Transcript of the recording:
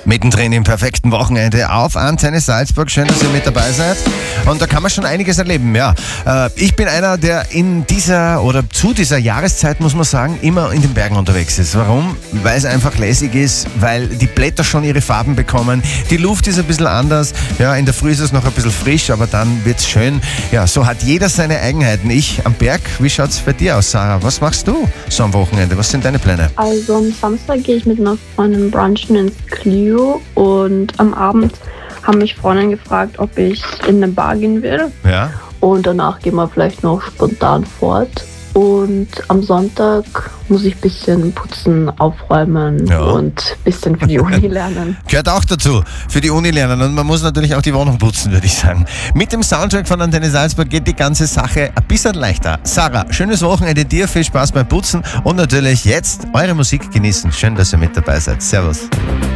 Mittendrin im perfekten Wochenende auf Antenne Salzburg. Schön, dass ihr mit dabei seid. Und da kann man schon einiges erleben, ja. Ich bin einer, der in dieser oder zu dieser Jahreszeit, muss man sagen, immer in den Bergen unterwegs ist. Warum? Weil es einfach lässig ist, weil die Blätter schon ihre Farben bekommen. Die Luft ist ein bisschen anders. Ja, in der Früh ist es noch ein bisschen frisch, aber dann wird's schön. Ja, so hat jeder seine Eigenheiten. Ich am Berg, wie schaut's bei dir aus, Sarah? Was machst du so am Wochenende? Was sind deine Pläne? Also am Samstag gehe ich mit einer Freundin brunchen ins Clio und am Abend haben mich Freundinnen gefragt, ob ich in eine Bar gehen will. Ja. Und danach gehen wir vielleicht noch spontan fort. Und am Sonntag muss ich ein bisschen putzen, aufräumen und ein bisschen für die Uni lernen. Gehört auch dazu, für die Uni lernen. Und man muss natürlich auch die Wohnung putzen, würde ich sagen. Mit dem Soundtrack von Antenne Salzburg geht die ganze Sache ein bisschen leichter. Sarah, schönes Wochenende dir, viel Spaß beim Putzen und natürlich jetzt eure Musik genießen. Schön, dass ihr mit dabei seid. Servus.